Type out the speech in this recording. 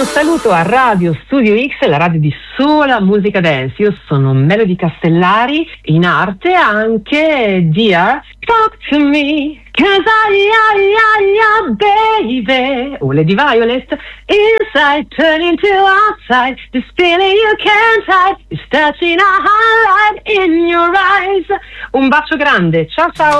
saluto a Radio Studio X, la radio di sola musica dance. Io sono Melody Castellari, in arte anche Dear Talk to Me, 'cause baby, o Lady Violet, inside turning to outside, this feeling you can't hide, is touching a highlight in your eyes. Un bacio grande, ciao ciao.